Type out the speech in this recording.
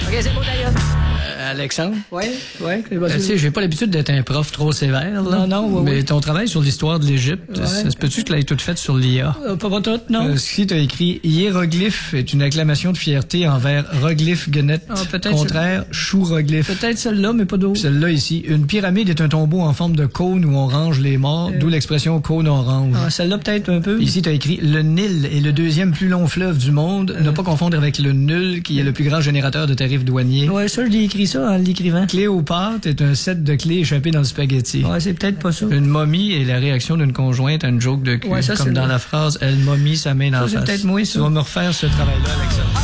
OK, c'est bon, d'ailleurs. Alexandre? Oui. Tu sais, j'ai pas l'habitude d'être un prof trop sévère, là. Non, Mais ton travail sur l'histoire de l'Égypte, ça se peut-tu que tu l'aies toute faite sur l'IA? Pas tout, non. Si t'as écrit hiéroglyphe est une acclamation de fierté envers roglyphe guenette. Peut-être Contraire, chou-roglyphe. Peut-être celle-là, mais pas d'autre. Celle-là ici, une pyramide est un tombeau en forme de cône où on range les morts, d'où l'expression cône orange. Celle-là, peut-être un peu. Ici, t'as écrit le Nil est le deuxième plus long fleuve du monde. Ne pas confondre avec le nul, qui est le plus grand générateur de tarifs douaniers. Ouais, ça, je l'ai écrit ça en l'écrivant. Cléopâtre est un set de clés échappées dans le spaghetti. Ouais, c'est peut-être pas ça. Une momie est la réaction d'une conjointe à une joke de cul. Ouais, ça, comme c'est dans vrai. la phrase « Elle momie sa main dans la face ». C'est peut-être moi, ça. Tu vas me refaire ce travail-là, Alexandre.